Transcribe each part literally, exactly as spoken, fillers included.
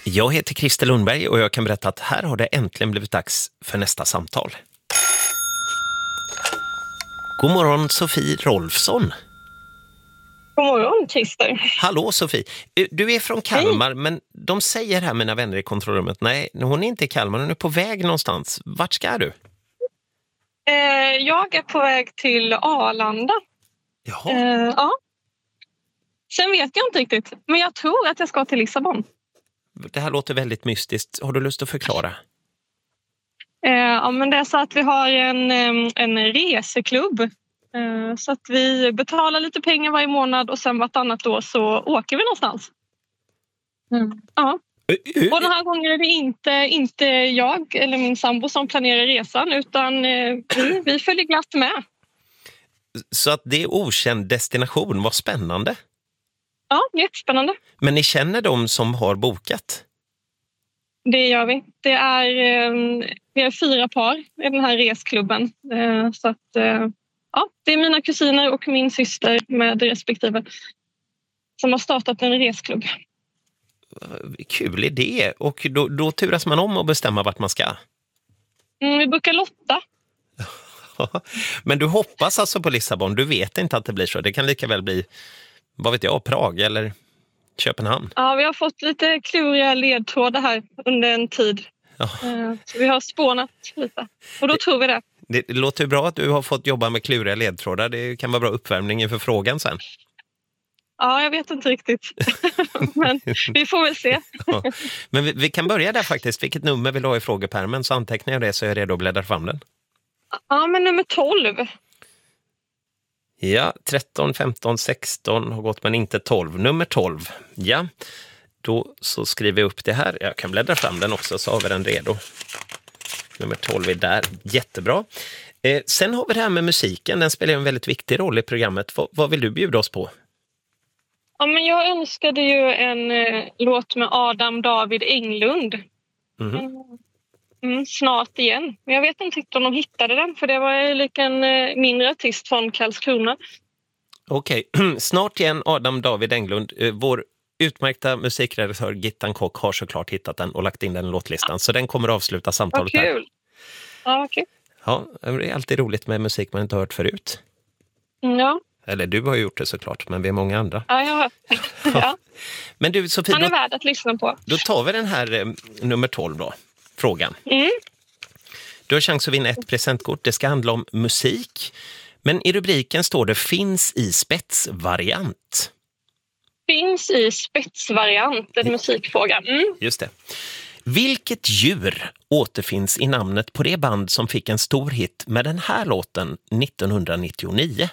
Jag heter Christer Lundberg och jag kan berätta att här har det äntligen blivit dags för nästa samtal. God morgon Sofie Rolfsson. God morgon Christer. Hallå Sofie. Du är från Kalmar. Hej. Men de säger här mina vänner i kontrollrummet, nej hon är inte i Kalmar, hon är på väg någonstans. Vart ska du? Eh, jag är på väg till Arlanda. Jaha. Eh, ja. Sen vet jag inte riktigt, men jag tror att jag ska till Lissabon. Det här låter väldigt mystiskt. Har du lust att förklara? Eh, ja, men det är så att vi har en, en reseklubb. Eh, så att vi betalar lite pengar varje månad och sen vartannat år så åker vi någonstans. Mm. Ja. Och den här gången är det inte, inte jag eller min sambo som planerar resan utan eh, vi, vi följer glatt med. Så att det är okänd destination, vad spännande. Ja, jättespännande. Men ni känner de som har bokat? Det gör vi. Det är, eh, vi är fyra par i den här resklubben. Eh, så att, eh, ja, det är mina kusiner och min syster med respektive som har startat en resklubb. Kul idé. Och då, då turas man om att bestämma vart man ska? Mm, vi brukar lotta. Men du hoppas alltså på Lissabon? Du vet inte att det blir så? Det kan lika väl bli, vad vet jag, Prag eller Köpenhamn? Ja, vi har fått lite kluriga ledtrådar här under en tid. Ja. Så vi har spånat lite. Och då det, tror vi det. Det låter ju bra att du har fått jobba med kluriga ledtrådar. Det kan vara bra uppvärmning inför frågan sen. Ja, jag vet inte riktigt. Men vi får väl se. Ja. Men vi, vi kan börja där faktiskt. Vilket nummer vill du ha i frågepärmen? Så antecknar jag det så är jag redo att bläddra fram den. Ja, men nummer tolv. Ja, tretton, femton, sexton har gått men inte tolv. Nummer tolv. Ja, då så skriver jag upp det här. Jag kan bläddra fram den också så har vi den redo. Nummer tolv är där. Jättebra. Eh, sen har vi det här med musiken. Den spelar en väldigt viktig roll i programmet. V- vad vill du bjuda oss på? Ja, men jag önskade ju en eh, låt med Adam David Englund. Mm. Mm, snart igen. Men jag vet inte om de hittade den för det var ju lika en eh, mindre artist från Karlskrona. Okej, okay. Snart igen Adam David Englund. Eh, vår utmärkta musikredaktör Gittan Kock har såklart hittat den och lagt in den i låtlistan. Så den kommer att avsluta samtalet vad kul. här. Ja, vad kul. Ja, det är alltid roligt med musik man inte har hört förut. Ja. Eller du har ju gjort det såklart, men vi är många andra. Ja, jag har. Ja. Men du Sofie, han är då, värd att lyssna på. Då tar vi den här eh, nummer tolv då, frågan. Mm. Du har chans att vinna ett presentkort. Det ska handla om musik. Men i rubriken står det finns i spetsvariant. Finns i spetsvariant, en musikfråga. Mm. Just det. Vilket djur återfinns i namnet på det band som fick en stor hit med den här låten nittonhundranittionio?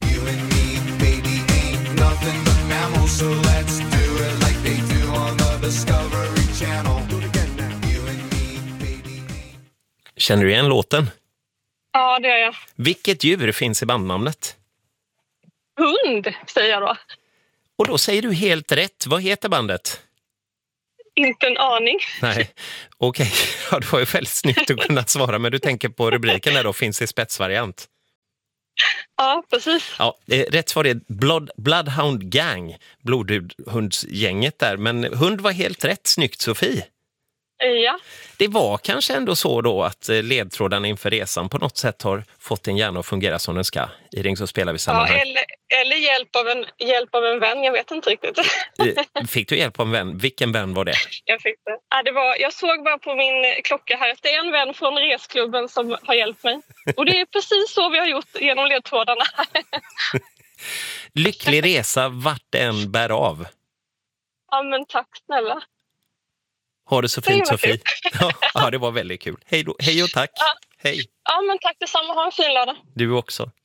Känner du igen låten? Ja, det gör jag. Vilket djur finns i bandnamnet? Hund, säger jag då. Och då säger du helt rätt. Vad heter bandet? Inte en aning. Nej, okej. Okay. Ja, det var ju väldigt snyggt att kunna svara. Men du tänker på rubriken där då, finns i spetsvariant. Ja, precis. Ja, rätt svar är Blood, Bloodhound Gang, blodhundsgänget där. Men hund var helt rätt, snyggt Sofie. Ja. Det var kanske ändå så då att ledtrådarna inför resan på något sätt har fått en hjärna att fungera som den ska. I Ring så spelar vi sammanhang. Ja, eller, eller hjälp, av en, hjälp av en vän, jag vet inte riktigt. Fick du hjälp av en vän? Vilken vän var det? Jag fick det. Ja, det var, jag såg bara på min klocka här att det är en vän från resklubben som har hjälpt mig. Och det är precis så vi har gjort genom ledtrådarna. Lycklig resa vart det än bär av. Ja, men tack snälla. Har det så fint Sofie. Ja, ja, det var väldigt kul. Hej, då. Hej och tack. Ja. Hej. Ja, men tack detsamma. Ha en fin lördag. Du också.